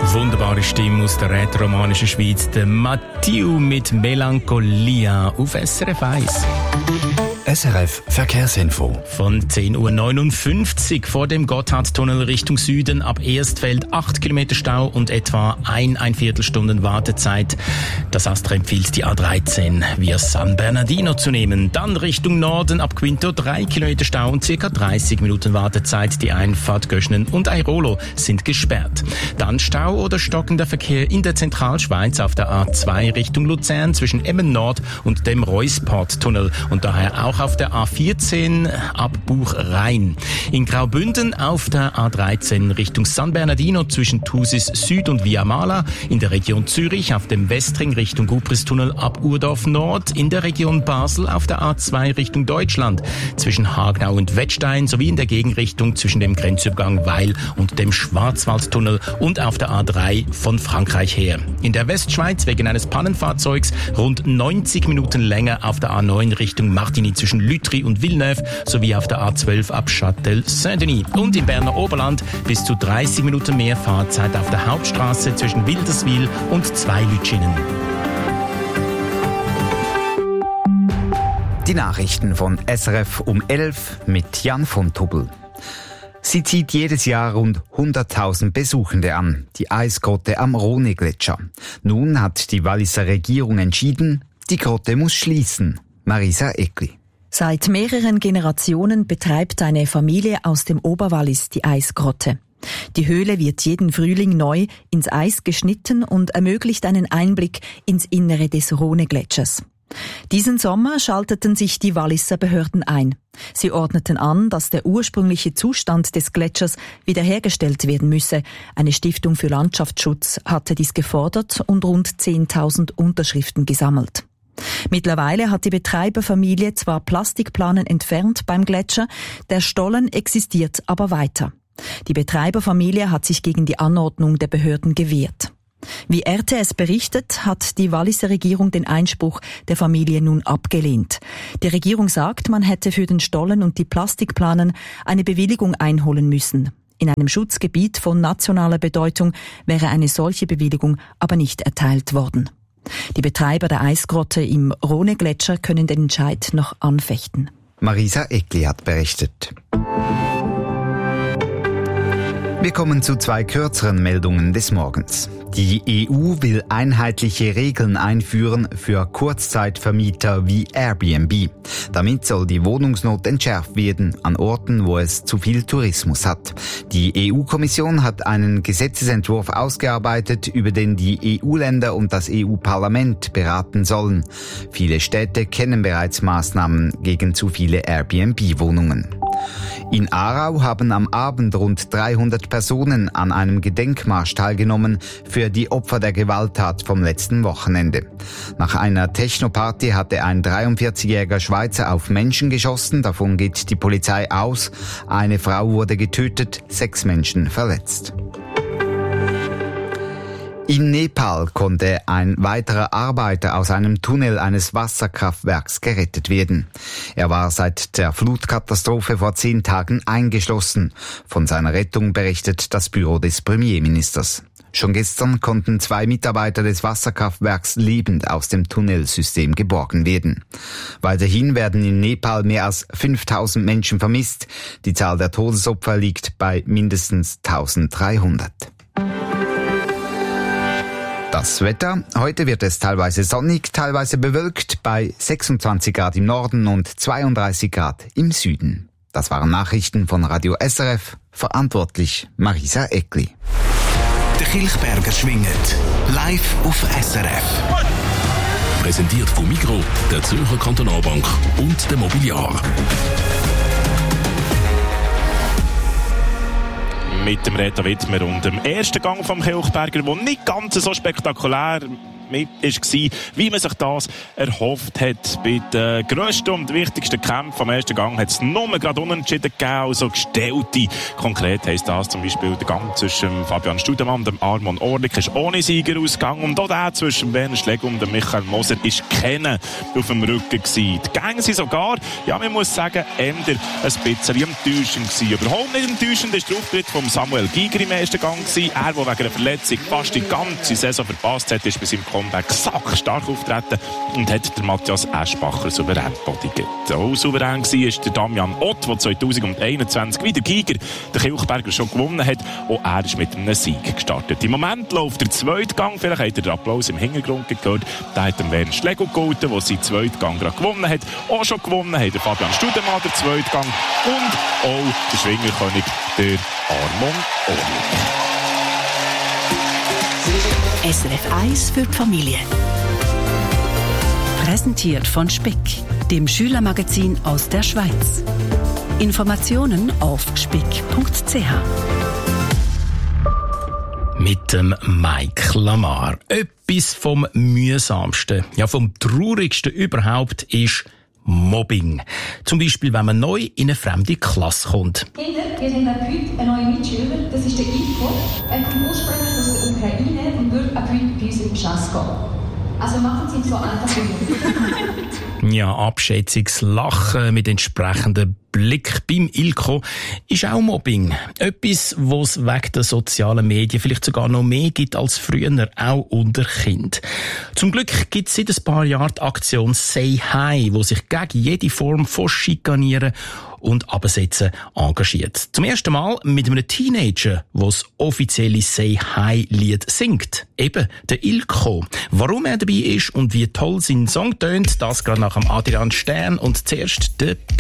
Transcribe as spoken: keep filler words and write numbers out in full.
Wunderbare Stimme aus der rätoromanischen Schweiz, der Mathieu mit Melancholia auf S R F eins. S R F Verkehrsinfo. Von zehn Uhr neunundfünfzig vor dem Gotthardtunnel Richtung Süden ab Erstfeld acht Kilometer Stau und etwa ein, ein Viertelstunden Wartezeit. Das Astra empfiehlt die A dreizehn via San Bernardino zu nehmen. Dann Richtung Norden ab Quinto drei Kilometer Stau und circa dreißig Minuten Wartezeit. Die Einfahrt Göschnen und Airolo sind gesperrt. Dann Stau oder stockender Verkehr in der Zentralschweiz auf der A zwei Richtung Luzern zwischen Emmen Nord und dem Reusport-Tunnel und daher auch auf der A vierzehn ab Buch-Rhein. In Graubünden auf der A dreizehn Richtung San Bernardino zwischen Thusis Süd und Via Mala. In der Region Zürich auf dem Westring Richtung Gubristunnel ab Urdorf Nord. In der Region Basel auf der A zwei Richtung Deutschland zwischen Hagenau und Wettstein sowie in der Gegenrichtung zwischen dem Grenzübergang Weil und dem Schwarzwaldtunnel und auf der A drei von Frankreich her. In der Westschweiz wegen eines Pannenfahrzeugs rund neunzig Minuten länger auf der A neun Richtung Martigny zwischen Lütry und Villeneuve sowie auf der A zwölf ab Châtel-Saint-Denis. Und im Berner Oberland bis zu dreißig Minuten mehr Fahrzeit auf der Hauptstraße zwischen Wilderswil und Zweilütschinen. Die Nachrichten von S R F um elf mit Jan von Tubbel. Sie zieht jedes Jahr rund hunderttausend Besuchende an, die Eisgrotte am Rhone-Gletscher. Nun hat die Walliser Regierung entschieden, die Grotte muss schließen. Marisa Eckli. Seit mehreren Generationen betreibt eine Familie aus dem Oberwallis die Eisgrotte. Die Höhle wird jeden Frühling neu ins Eis geschnitten und ermöglicht einen Einblick ins Innere des Rhone-Gletschers. Diesen Sommer schalteten sich die Walliser Behörden ein. Sie ordneten an, dass der ursprüngliche Zustand des Gletschers wiederhergestellt werden müsse. Eine Stiftung für Landschaftsschutz hatte dies gefordert und rund zehntausend Unterschriften gesammelt. Mittlerweile hat die Betreiberfamilie zwar Plastikplanen entfernt beim Gletscher, der Stollen existiert aber weiter. Die Betreiberfamilie hat sich gegen die Anordnung der Behörden gewehrt. Wie R T S berichtet, hat die Walliser Regierung den Einspruch der Familie nun abgelehnt. Die Regierung sagt, man hätte für den Stollen und die Plastikplanen eine Bewilligung einholen müssen. In einem Schutzgebiet von nationaler Bedeutung wäre eine solche Bewilligung aber nicht erteilt worden. Die Betreiber der Eisgrotte im Rhone-Gletscher können den Entscheid noch anfechten. Marisa Eckli hat berichtet. Wir kommen zu zwei kürzeren Meldungen des Morgens. Die E U will einheitliche Regeln einführen für Kurzzeitvermieter wie Airbnb. Damit soll die Wohnungsnot entschärft werden an Orten, wo es zu viel Tourismus hat. Die E U-Kommission hat einen Gesetzesentwurf ausgearbeitet, über den die E U-Länder und das E U-Parlament beraten sollen. Viele Städte kennen bereits Maßnahmen gegen zu viele Airbnb-Wohnungen. In Aarau haben am Abend rund dreihundert Personen an einem Gedenkmarsch teilgenommen für die Opfer der Gewalttat vom letzten Wochenende. Nach einer Techno-Party hatte ein dreiundvierzigjähriger Schweizer auf Menschen geschossen, davon geht die Polizei aus. Eine Frau wurde getötet, sechs Menschen verletzt. In Nepal konnte ein weiterer Arbeiter aus einem Tunnel eines Wasserkraftwerks gerettet werden. Er war seit der Flutkatastrophe vor zehn Tagen eingeschlossen. Von seiner Rettung berichtet das Büro des Premierministers. Schon gestern konnten zwei Mitarbeiter des Wasserkraftwerks lebend aus dem Tunnelsystem geborgen werden. Weiterhin werden in Nepal mehr als fünftausend Menschen vermisst. Die Zahl der Todesopfer liegt bei mindestens eintausenddreihundert. Das Wetter. Heute wird es teilweise sonnig, teilweise bewölkt bei sechsundzwanzig Grad im Norden und zweiunddreißig Grad im Süden. Das waren Nachrichten von Radio S R F. Verantwortlich Marisa Eckli. Der Kilchberger schwingt. Live auf S R F. Präsentiert von Migro, der Zürcher Kantonalbank und der Mobiliar. Mit dem Reto Wittmer und dem ersten Gang vom Kilchberger, der nicht ganz so spektakulär mit war, wie man sich das erhofft hat. Bei den grössten und wichtigsten Kämpfen am ersten Gang hat es nur gerade unentschieden gegeben, also gestellte. Konkret heisst das zum Beispiel der Gang zwischen Fabian Studemann und dem Armon Orlik ist ohne Sieger ausgegangen und auch der zwischen Werner Schlegel und dem Michael Moser ist keiner auf dem Rücken gewesen. Die Gänge sind sogar, ja, man muss sagen, eher ein bisschen enttäuschend gewesen. Überhaupt nicht enttäuschend ist der Auftritt von Samuel Giger im ersten Gang gewesen. Er, der wegen einer Verletzung fast die ganze Saison verpasst hat, ist bei seinem Comeback sackstark auftreten und hat der Matthias Eschbacher souverän bodigt. Auch souverän war ist der Damian Ott, der zwanzig einundzwanzig wie der Giger den Kilchberger schon gewonnen hat. Auch er ist mit einem Sieg gestartet. Im Moment läuft der zweite Gang, vielleicht habt ihr den Applaus im Hintergrund gehört, da hat der Werner Schlegel gehalten, der seinen zweiten Gang gerade gewonnen hat. Auch schon gewonnen hat der Fabian Studemann den zweiten Gang und auch der Schwingerkönig, der Armon Orlik. S R F eins für die Familie. Präsentiert von Speck, dem Schülermagazin aus der Schweiz. Informationen auf speck punkt c h. Mit dem Mike Lamar. Etwas vom mühsamsten, ja vom traurigsten überhaupt ist Mobbing. Zum Beispiel, wenn man neu in eine fremde Klasse kommt. Kinder, wir haben ab heute einen neuen Mitschüler, das ist der Ivo. Er kommt ursprünglich aus der Ukraine und wird ab heute bei uns in die Klasse gehen. Also machen Sie es so einfach wie Ja, abschätziges Lachen mit entsprechendem Blick beim Ilko ist auch Mobbing. Etwas, was es wegen der sozialen Medien vielleicht sogar noch mehr gibt als früher, auch unter Kind. Zum Glück gibt es seit ein paar Jahren die Aktion Say Hi, die sich gegen jede Form von Schikanieren und Absetzen engagiert. Zum ersten Mal mit einem Teenager, der das offizielle Say Hi-Lied singt. Eben, der Ilko. Warum er dabei ist und wie toll sein Song tönt, das gerade nach dem Adrian Stern und zuerst der